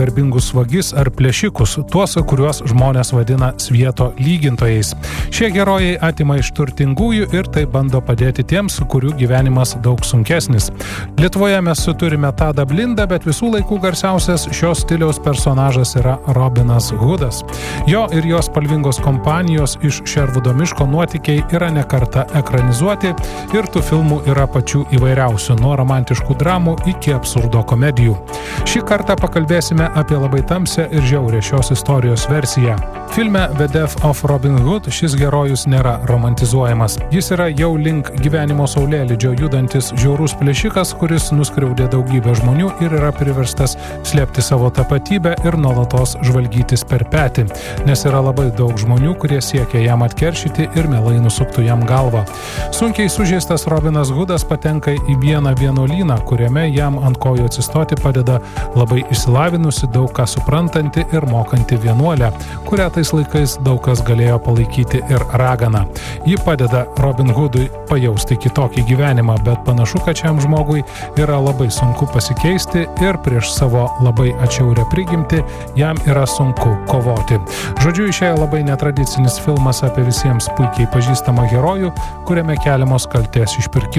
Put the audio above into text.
garbingus vagis ar plėšikus, tuos, kuriuos žmonės vadina svieto lygintojais. Šie herojai atima iš turtingųjų ir tai bando padėti tiems, kurių gyvenimas daug sunkesnis. Lietuvoje mes turime Tadą Blindą, bet visų laikų garsiausias šios stiliaus personažas yra Robinas Hoodas. Jo ir jos spalvingos kompanijos iš Šervudo miško nuotykiai yra ne kartą ekranizuoti ir tų filmų yra pačių įvairiausių, nuo romantiškų dramų iki absurdo komedijų. Šį kartą pakalbėsime apie labai tamsią ir žiaurę šios istorijos versiją. Filme The Death of Robin Hood šis herojus nėra romantizuojamas. Jis yra jau link gyvenimo saulėlydžio judantis žiaurus plėšikas, kuris nuskriaudė daugybę žmonių ir yra priverstas slėpti savo tapatybę ir nuolatos žvalgytis per petį, nes yra labai daug žmonių, kurie siekia jam atkeršyti ir mielai nusuktų jam galvą. Sunkiai sužeistas Robinas Hoodas patenka į vieną vienuolyną, kuriame jam ant kojų atsistoti padeda labai išsilavinusi, daug ką suprantanti ir mokanti vienuolė, kurią tais laikais daug kas galėjo palaikyti ir ragana. Ji padeda Robin Hoodui pajausti kitokį gyvenimą, bet panašu, kad šiam žmogui yra labai sunku pasikeisti ir prieš savo labai atšiaurę prigimtį jam yra sunku kovoti. Žodžiu, išėjo labai netradicinis filmas apie visiems puikiai pažįstamą herojų, kuriame keliamos kaltės išpirkimo